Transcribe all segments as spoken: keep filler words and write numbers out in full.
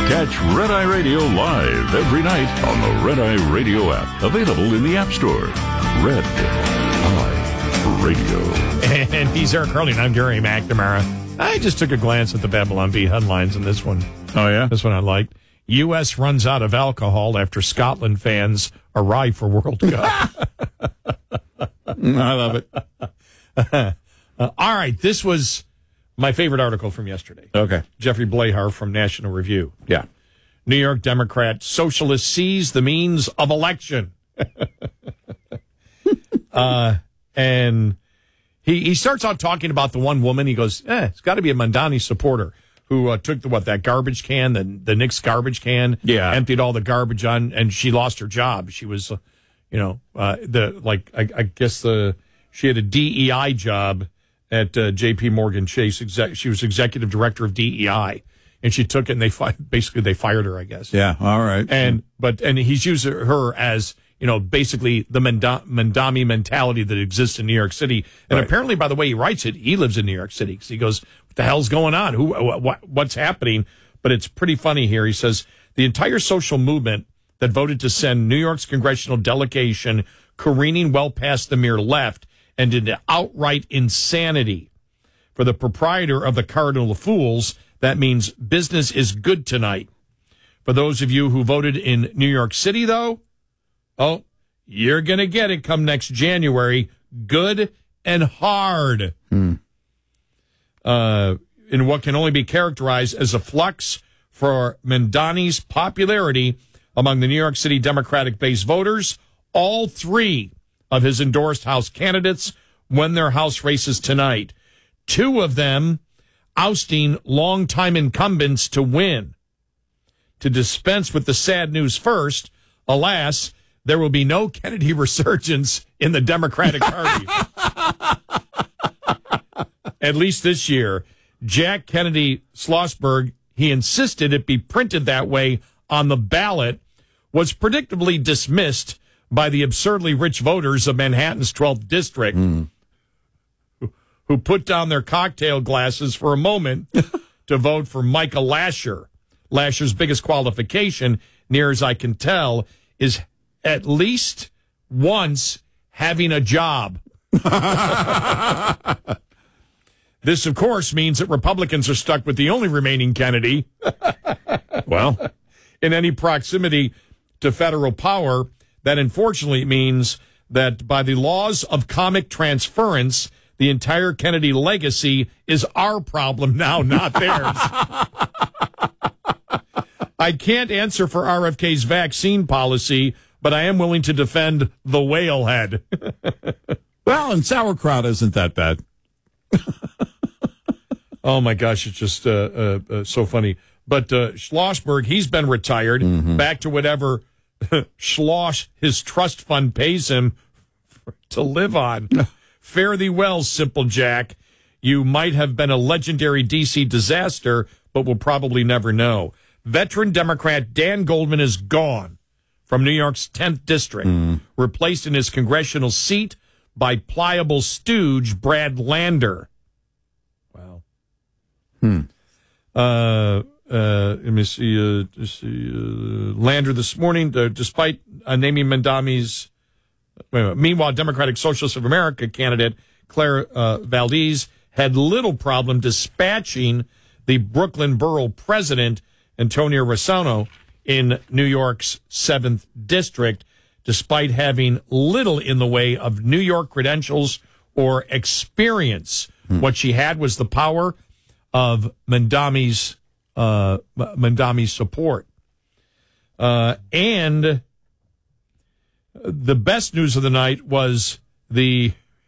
Catch Red Eye Radio live every night on the Red Eye Radio app. Available in the App Store. Red Eye Radio. And he's Eric Harley, and I'm Gary McNamara. I just took a glance at the Babylon Bee headlines in this one. Oh, yeah? This one I liked. U S runs out of alcohol after Scotland fans arrive for World Cup. I love it. uh, all right, this was my favorite article from yesterday. Okay. Jeffrey Blahar from National Review. Yeah. New York Democrat socialist seize the means of election. uh, and he he starts out talking about the one woman. He goes, eh, it's got to be a Mamdani supporter who uh, took the, what, that garbage can, the, the Knicks garbage can, yeah. emptied all the garbage on, and she lost her job. She was, uh, you know, uh, the like I, I guess the she had a D E I job at uh, J P Morgan Chase. Exec- she was executive director of D E I, and she took it, and they fi- basically they fired her, I guess. Yeah, all right. And but and he's used her as, you know, basically the Manda- Mamdani mentality that exists in New York City. And right. apparently, by the way he writes it, he lives in New York City. Because he goes, what the hell's going on? Who? What, what's happening? But it's pretty funny here. He says, the entire social movement that voted to send New York's congressional delegation careening well past the mere left and into outright insanity. For the proprietor of the Cardinal of Fools, that means business is good tonight. For those of you who voted in New York City, though, oh, you're going to get it come next January. Good and hard. Hmm. Uh, in what can only be characterized as a flux for Mamdani's popularity among the New York City Democratic-based voters, all three of his endorsed House candidates won their House races tonight. Two of them ousting longtime incumbents to win. To dispense with the sad news first, alas, there will be no Kennedy resurgence in the Democratic Party. At least this year. Jack Kennedy Schlossberg, he insisted it be printed that way on the ballot, was predictably dismissed by the absurdly rich voters of Manhattan's twelfth District, mm. who, who put down their cocktail glasses for a moment to vote for Micah Lasher. Lasher's biggest qualification, near as I can tell, is at least once having a job. This, of course, means that Republicans are stuck with the only remaining Kennedy, well, in any proximity to federal power. That unfortunately means that by the laws of comic transference, the entire Kennedy legacy is our problem now, not theirs. I can't answer for R F K's vaccine policy, but I am willing to defend the whale head. Well, and sauerkraut isn't that bad. Oh, my gosh, it's just uh, uh, uh, so funny. But uh, Schlossberg, he's been retired, mm-hmm. back to whatever Schloss, his trust fund, pays him for, to live on. Fare thee well, Simple Jack. You might have been a legendary D C disaster, but we'll probably never know. Veteran Democrat Dan Goldman is gone from New York's tenth District, mm. replaced in his congressional seat by pliable stooge Brad Lander. Wow. Hmm. Uh, uh, let me see. Uh, let's see uh, Lander this morning, uh, despite uh, naming Mamdani's. Uh, meanwhile, Democratic Socialists of America candidate Claire uh, Valdez had little problem dispatching the Brooklyn Borough president Antonio Rosano in New York's seventh District, despite having little in the way of New York credentials or experience. Hmm. What she had was the power of Mamdani's uh, Mamdani's support. Uh, and the best news of the night was the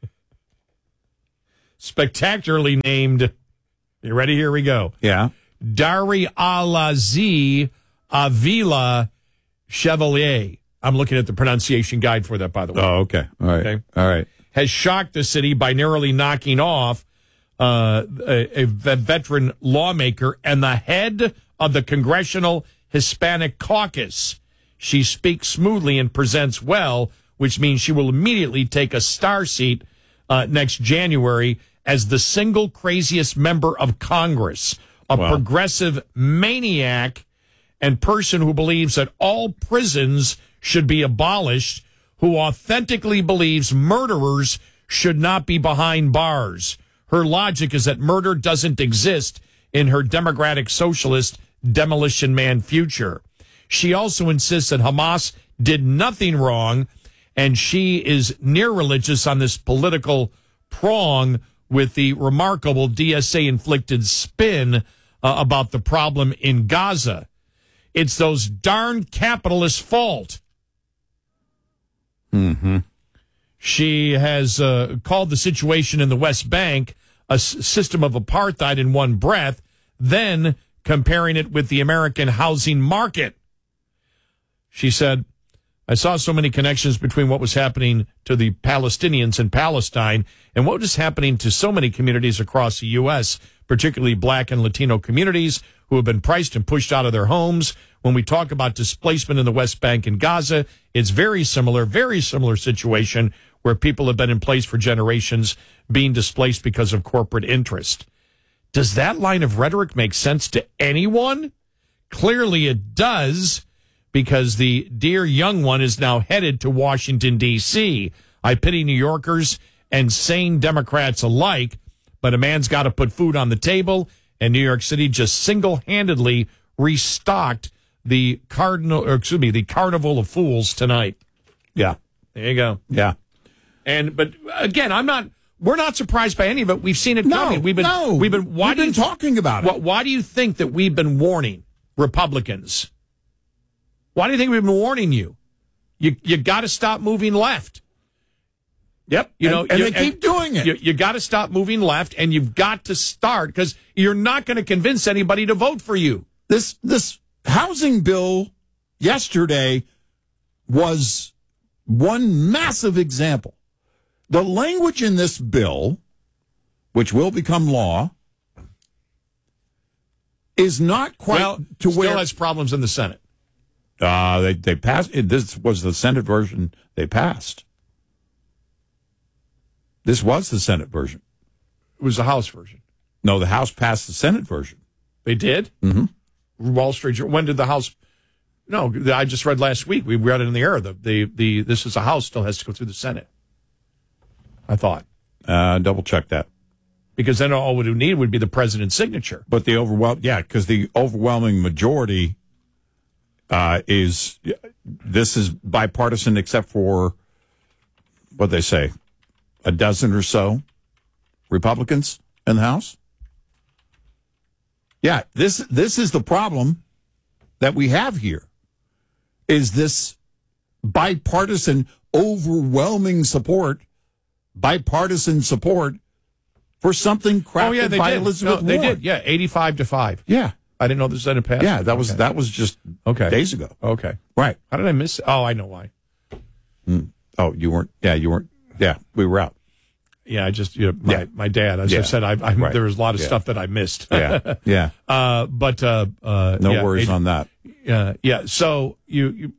spectacularly named, you ready? Here we go. Yeah. Dari Alazi Avila Chevalier. I'm looking at the pronunciation guide for that, by the way. Oh, okay. All right. Okay. All right. Has shocked the city by narrowly knocking off uh, a, a veteran lawmaker and the head of the Congressional Hispanic Caucus. She speaks smoothly and presents well, which means she will immediately take a star seat uh, next January as the single craziest member of Congress, a wow. progressive maniac and person who believes that all prisons should be abolished, who authentically believes murderers should not be behind bars. Her logic is that murder doesn't exist in her democratic socialist demolition man future. She also insists that Hamas did nothing wrong, and she is near religious on this political prong with the remarkable D S A-inflicted spin uh, about the problem in Gaza. It's those darn capitalists' fault. Mm-hmm. She has uh, called the situation in the West Bank a s- system of apartheid in one breath, then comparing it with the American housing market. She said, I saw so many connections between what was happening to the Palestinians in Palestine and what was happening to so many communities across the U S, particularly black and Latino communities who have been priced and pushed out of their homes. When we talk about displacement in the West Bank and Gaza, it's very similar, very similar situation where people have been in place for generations being displaced because of corporate interest. Does that line of rhetoric make sense to anyone? Clearly it does, because the dear young one is now headed to Washington, D C. I pity New Yorkers and sane Democrats alike, but a man's got to put food on the table, and New York City just single-handedly restocked the cardinal, or excuse me, the Carnival of Fools tonight. Yeah. There you go. Yeah. And but again, I'm not. We're not surprised by any of it. We've seen it No, coming. We've been. no. We've been. Why We've do been you, talking about it. Why, why do you think that we've been warning Republicans? Why do you think we've been warning you? You you got to stop moving left. Yep. You know, and, and you, they keep doing it. You, you got to stop moving left, and you've got to start, because you're not going to convince anybody to vote for you. This this housing bill yesterday was one massive example. The language in this bill, which will become law, is not quite Well, to still where has problems in the Senate. uh, they they passed. It, this was the Senate version they passed. This was the Senate version. It was the House version. No, the House passed the Senate version. They did? Mm-hmm. Wall Street Journal. When did the House? No, I just read last week. We read it in the air. The the the this is a House still has to go through the Senate. I thought, Uh, double check that. because then all we would need would be the president's signature. But the overwhelm, yeah, because the overwhelming majority uh, is this is bipartisan, except for what they say, a dozen or so Republicans in the House. Yeah, this this is the problem that we have here. Is this bipartisan, overwhelming support, bipartisan support for something crafted Oh yeah, they by did. Elizabeth No, they Warren? did. Yeah, eighty-five to five. Yeah. I didn't know the Senate passed. Yeah, that was Okay. that was just Okay. days ago. Okay. Right. How did I miss it? Oh, I know why. Oh, you weren't. Yeah, you weren't. Yeah, we were out. Yeah, I just, you know, my, Yeah. my dad, as Yeah. I said, I, I, Right. there was a lot of Yeah. stuff that I missed. Yeah, yeah. uh, but, uh, uh, No yeah, worries it- on that. Yeah, yeah. So you, you,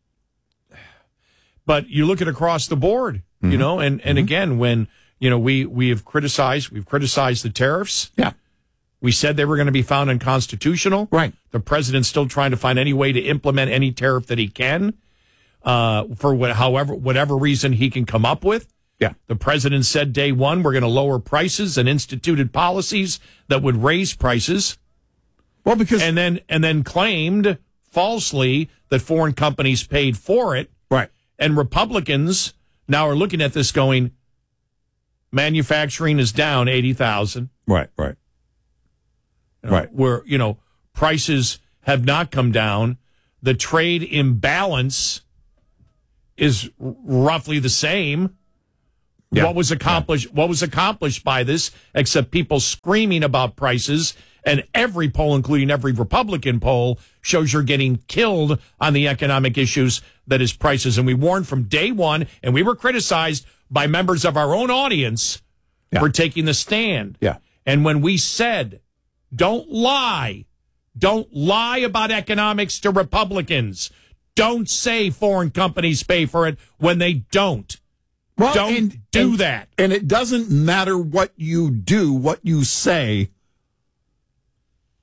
but you look at across the board, you Mm-hmm. know, and, and again, when, you know, we, we have criticized, we've criticized the tariffs. Yeah, We said they were going to be found unconstitutional. right. The president's still trying to find any way to implement any tariff that he can, uh, for what, however, whatever reason he can come up with. Yeah, The president said day one, we're going to lower prices, and instituted policies that would raise prices. well, because And then, and then claimed falsely that foreign companies paid for it. right. And Republicans now are looking at this going, manufacturing is down eighty thousand. Right, right. You know, Right. Where, you know, prices have not come down. The trade imbalance is r- roughly the same. Yeah. What was accomplished? What was accomplished by this, except people screaming about prices? And every poll, including every Republican poll, shows you're getting killed on the economic issues that is prices. And we warned from day one, and we were criticized by members of our own audience Yeah. for taking the stand. Yeah. And when we said, don't lie, don't lie about economics to Republicans. Don't say foreign companies pay for it when they don't. Well, Don't and- do and- that. And it doesn't matter what you do, what you say.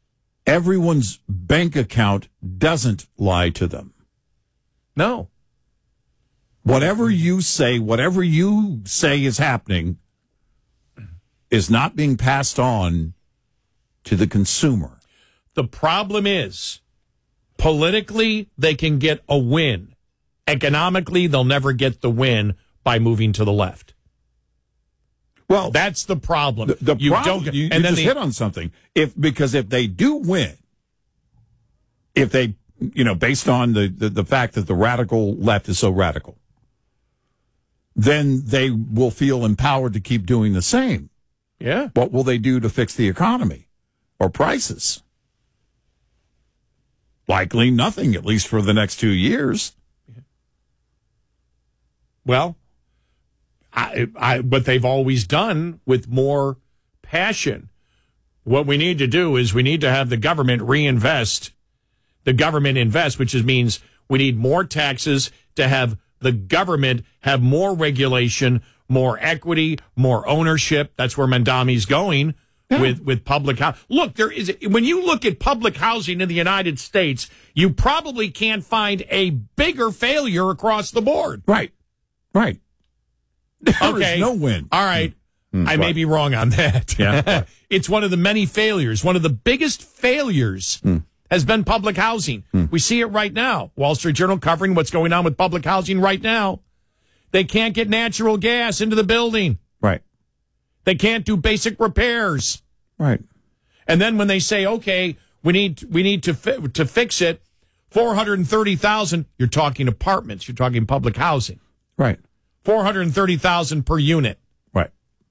everyone's bank account doesn't lie to them. No. Whatever you say, whatever you say is happening is not being passed on to the consumer. The problem is, politically, they can get a win. Economically, they'll never get the win by moving to the left. Well, that's the problem. The, the you problem, don't, you, and you then just the, hit on something. If because if they do win, if they, you know, based on the, the, the fact that the radical left is so radical, then they will feel empowered to keep doing the same. Yeah. What will they do to fix the economy or prices? Likely nothing, at least for the next two years. Well, I, I, what they've always done with more passion. What we need to do is we need to have the government reinvest. The government invest, which is, means we need more taxes to have the government have more regulation, more equity, more ownership. That's where Mandami's going yeah. with, with public housing. Look, there is, when you look at public housing in the United States, you probably can't find a bigger failure across the board. Right. Right. There okay. is no win. All right. Mm, I right. may be wrong on that. Yeah. It's one of the many failures. One of the biggest failures mm. has been public housing. Mm. We see it right now. Wall Street Journal covering what's going on with public housing right now. They can't get natural gas into the building. Right. They can't do basic repairs. Right. And then when they say, okay, we need we need to fi- to fix it, four hundred thirty thousand, you're talking apartments, you're talking public housing. Right. four hundred thirty thousand per unit. Right.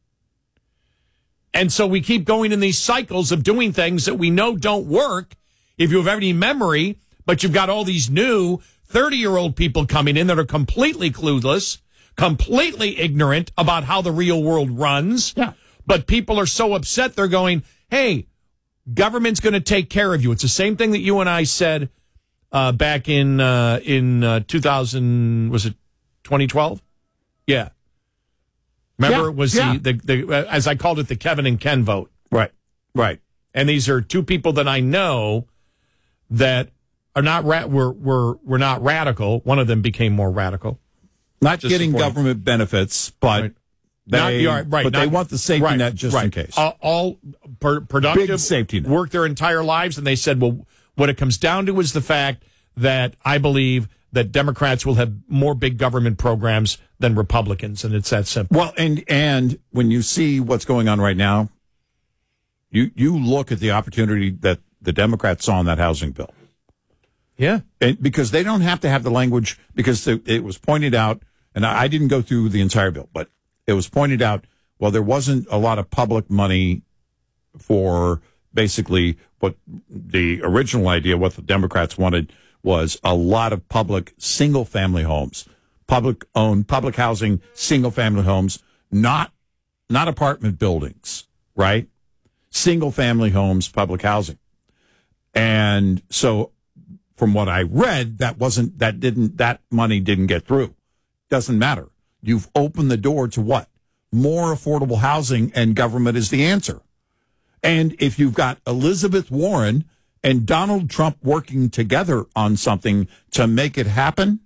And so we keep going in these cycles of doing things that we know don't work if you have any memory, but you've got all these new thirty-year-old people coming in that are completely clueless, completely ignorant about how the real world runs. Yeah. But people are so upset, they're going, hey, government's going to take care of you. It's the same thing that you and I said uh, back in uh, in uh, two thousand, was it twenty twelve? Yeah. Remember, yeah, it was yeah. the, the, the, uh, as I called it, the Kevin and Ken vote. Right, right. And these are two people that I know that are not, ra- were, were, were not radical. One of them became more radical. Not Just getting supporting. government benefits, but Right. they, Not, yeah, right, but not, they want the safety right, net just right. in case. Uh, all per, productive, Big safety net. work their entire lives, and they said, well, what it comes down to is the fact that I believe that Democrats will have more big government programs than Republicans, and it's that simple. Well, and and when you see what's going on right now, you you look at the opportunity that the Democrats saw in that housing bill. Yeah. And because they don't have to have the language, because it, it was pointed out, and I, I didn't go through the entire bill, but it was pointed out, well, there wasn't a lot of public money for basically what the original idea, what the Democrats wanted was a lot of public single-family homes, public-owned, public housing, single-family homes, not not apartment buildings, right? Single-family homes, public housing. And so from what I read, that wasn't, that didn't, that money didn't get through. Doesn't matter. You've opened the door to what? More affordable housing, and government is the answer. And if you've got Elizabeth Warren and Donald Trump working together on something to make it happen,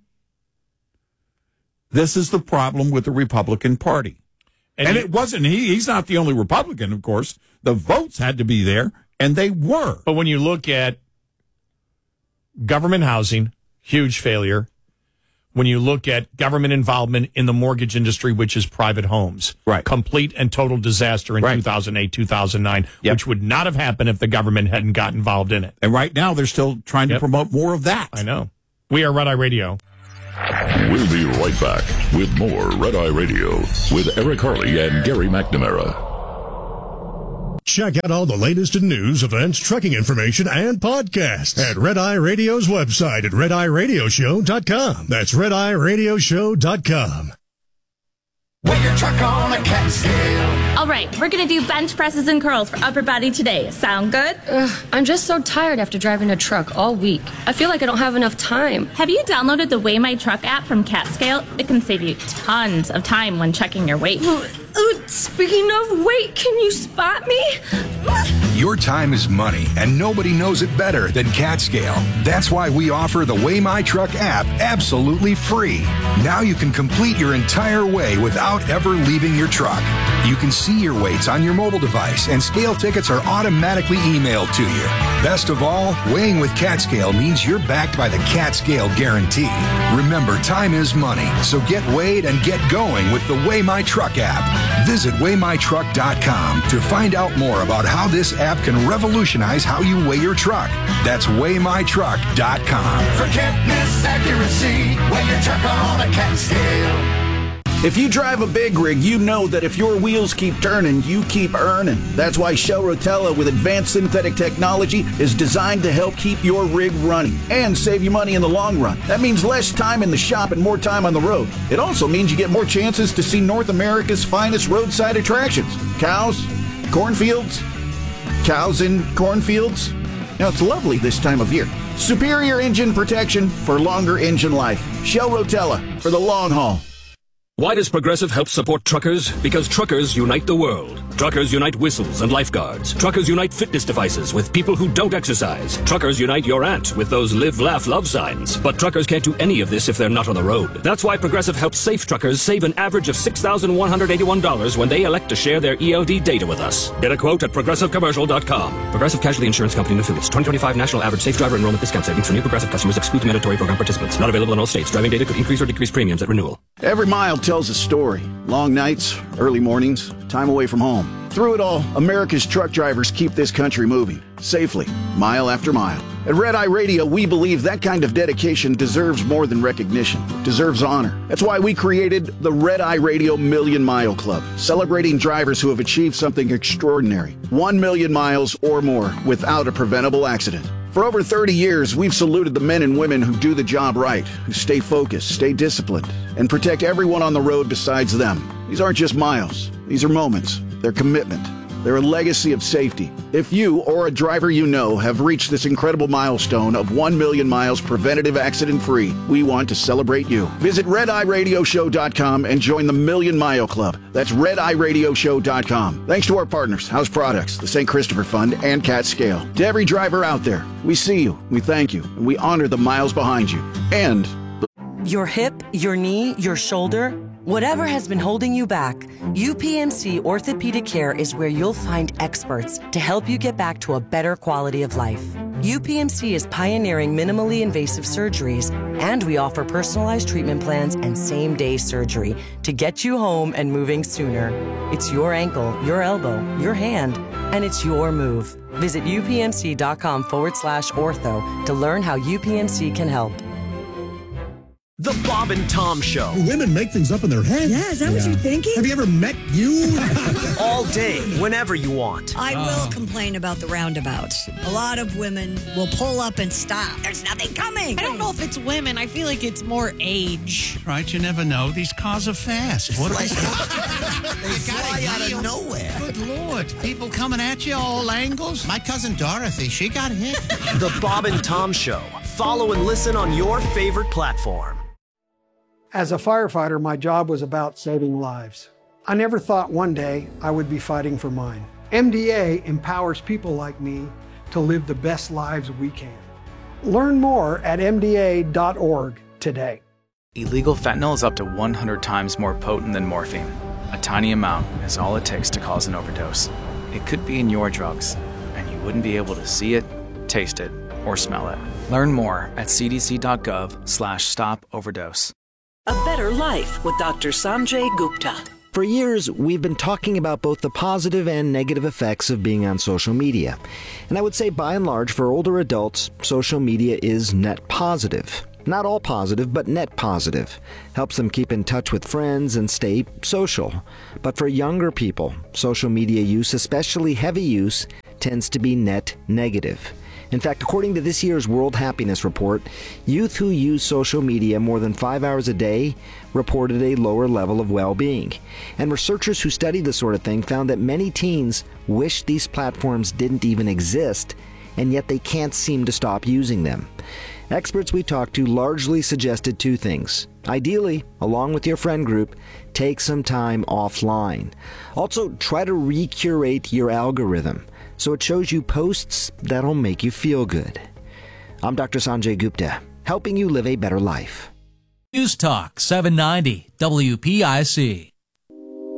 this is the problem with the Republican Party. And, and it wasn't, he, he's not the only Republican, of course. The votes had to be there, and they were. But when you look at government housing, huge failure. When you look at government involvement in the mortgage industry, which is private homes, right. complete and total disaster in right. two thousand eight, two thousand nine, yep. which would not have happened if the government hadn't got involved in it. And right now, they're still trying to yep. promote more of that. I know. We are Red Eye Radio. We'll be right back with more Red Eye Radio with Eric Harley and Gary McNamara. Check out all the latest in news, events, trucking information, and podcasts at Red Eye Radio's website at red eye radio show dot com. That's red eye radio show dot com. Weigh your truck on a cat scale. All right, we're going to do bench presses and curls for upper body today. Sound good? Ugh, I'm just so tired after driving a truck all week. I feel like I don't have enough time. Have you downloaded the Weigh My Truck app from CatScale? It can save you tons of time when checking your weight. Uh, speaking of weight, can you spot me? Your time is money, and nobody knows it better than CatScale. That's why we offer the Weigh My Truck app absolutely free. Now you can complete your entire weigh without ever leaving your truck. You can see your weights on your mobile device, and scale tickets are automatically emailed to you. Best of all, weighing with CatScale means you're backed by the CatScale guarantee. Remember, time is money, so get weighed and get going with the Weigh My Truck app. Visit weigh my truck dot com to find out more about how this app can revolutionize how you weigh your truck. That's weigh my truck dot com. Forget miss accuracy. Weigh your truck on a cat scale. If you drive a big rig, you know that if your wheels keep turning, you keep earning. That's why Shell Rotella with advanced synthetic technology is designed to help keep your rig running and save you money in the long run. That means less time in the shop and more time on the road. It also means you get more chances to see North America's finest roadside attractions. Cows, cornfields, cows in cornfields. Now, it's lovely this time of year. Superior engine protection for longer engine life. Shell Rotella for the long haul. Why does Progressive help support truckers? Because truckers unite the world. Truckers unite whistles and lifeguards. Truckers unite fitness devices with people who don't exercise. Truckers unite your aunt with those live, laugh, love signs. But truckers can't do any of this if they're not on the road. That's why Progressive helps safe truckers save an average of six thousand one hundred eighty-one dollars when they elect to share their E L D data with us. Get a quote at progressive commercial dot com. Progressive Casualty Insurance Company and Affiliates. twenty twenty-five National Average Safe Driver Enrollment Discount Savings for new Progressive customers excludes mandatory program participants. Not available in all states. Driving data could increase or decrease premiums at renewal. Every mile tells a story. Long nights, early mornings, time away from home. Through it all, America's truck drivers keep this country moving, safely, mile after mile. At Red Eye Radio, we believe that kind of dedication deserves more than recognition, deserves honor. That's why we created the Red Eye Radio Million Mile Club, celebrating drivers who have achieved something extraordinary. One million miles or more without a preventable accident. For over thirty years, we've saluted the men and women who do the job right, who stay focused, stay disciplined, and protect everyone on the road besides them. These aren't just miles. These are moments. They're commitment. They're a legacy of safety. If you or a driver you know have reached this incredible milestone of one million miles preventative accident-free, we want to celebrate you. Visit red eye radio show dot com and join the Million Mile Club. That's red eye radio show dot com. Thanks to our partners, House Products, the Saint Christopher Fund, and CatScale. To every driver out there, we see you, we thank you, and we honor the miles behind you. And your hip, your knee, your shoulder, whatever has been holding you back, U P M C Orthopedic Care is where you'll find experts to help you get back to a better quality of life. U P M C is pioneering minimally invasive surgeries, and we offer personalized treatment plans and same-day surgery to get you home and moving sooner. It's your ankle, your elbow, your hand, and it's your move. Visit upmc.com forward slash ortho to learn how U P M C can help. The Bob and Tom Show. Do women make things up in their heads? Yeah, is that yeah. what you're thinking? Have you ever met you? All day, whenever you want. I uh. will complain about the roundabouts. A lot of women will pull up and stop. There's nothing coming. I don't know if it's women. I feel like it's more age. Right, you never know. These cars are fast. What are they? They fly out of nowhere. Good Lord. People coming at you all angles. My cousin Dorothy, she got hit. The Bob and Tom Show. Follow and listen on your favorite platform. As a firefighter, my job was about saving lives. I never thought one day I would be fighting for mine. M D A empowers people like me to live the best lives we can. Learn more at M D A dot org today. Illegal fentanyl is up to one hundred times more potent than morphine. A tiny amount is all it takes to cause an overdose. It could be in your drugs, and you wouldn't be able to see it, taste it, or smell it. Learn more at c d c dot gov slash stop overdose. A Better Life with Doctor Sanjay Gupta. For years, we've been talking about both the positive and negative effects of being on social media. And I would say by and large, for older adults, social media is net positive. Not all positive, but net positive. Helps them keep in touch with friends and stay social. But for younger people, social media use, especially heavy use, tends to be net negative. In fact, according to this year's World Happiness Report, youth who use social media more than five hours a day reported a lower level of well-being. And researchers who studied this sort of thing found that many teens wish these platforms didn't even exist, and yet they can't seem to stop using them. Experts we talked to largely suggested two things. Ideally, along with your friend group, take some time offline. Also, try to recurate your algorithm. so it shows you posts that'll make you feel good. I'm Doctor Sanjay Gupta, helping you live a better life. News Talk seven ninety W P I C.